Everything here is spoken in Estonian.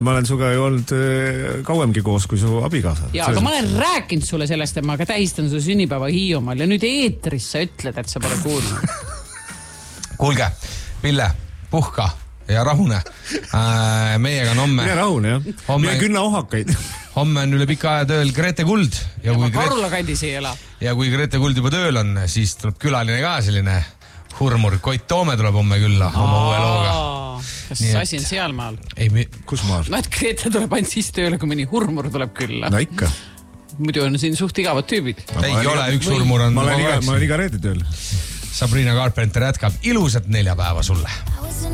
Ma olen suga ju olnud kauemgi koos kui su abikaasa. Ja, aga ma olen rääkinud sulle sellest, et ma ka tähistan su sünnipäeva Hiiumaal ja nüüd eetris sa ütled, et sa pole kuulnud. Kuulge, Pille, puhka ja rahune. Meiega on homme. Mine rahune, jah. Mine künna ohakaid. Homme on üle pika aja tööl Grete Kuld. Ja ma Karula kandis ei ela. Ja kui Grete Kuld juba tööl on, siis tuleb külaline ka selline hurmur. Koit Toome tuleb homme külla oma uue looga. Kas asi on seal maal? Kus maal? No, et Grete tuleb ainult siis tööle, kui mõni hurmur tuleb külla. No ikka. Muidu on siin suht igavad tüübid. Ei ole, üks hurmur on... Ma olen iga reede tööl. Sabrina Carpenter jätkab ilusat neljapäeva sulle.